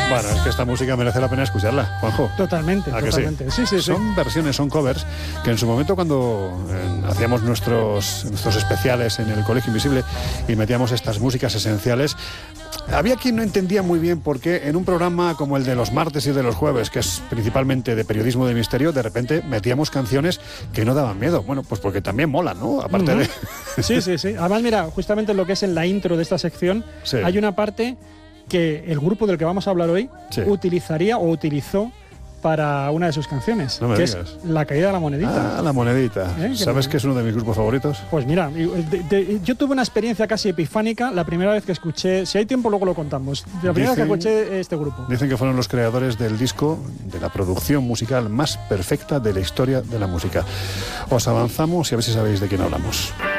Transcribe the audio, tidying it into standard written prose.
Bueno, es que esta música merece la pena escucharla, Juanjo. Totalmente, totalmente. Sí, sí, sí. Son versiones, son covers, que en su momento cuando hacíamos nuestros especiales en el Colegio Invisible y metíamos estas músicas esenciales, había quien no entendía muy bien por qué en un programa como el de los martes y de los jueves, que es principalmente de periodismo de misterio, de repente metíamos canciones que no daban miedo. Bueno, pues porque también molan, ¿no? Aparte de... Sí, sí, sí. Además, mira, justamente lo que es en la intro de esta sección, sí, hay una parte que el grupo del que vamos a hablar hoy utilizaría o utilizó para una de sus canciones, no me que digas. es La caída de la monedita. Ah, La monedita. ¿Sabes que es uno de mis grupos favoritos? Pues mira, yo tuve una experiencia casi epifánica la primera vez que escuché, si hay tiempo luego lo contamos, la primera vez que escuché este grupo. Dicen que fueron los creadores del disco, de la producción musical más perfecta de la historia de la música. Os avanzamos y a ver si sabéis de quién hablamos.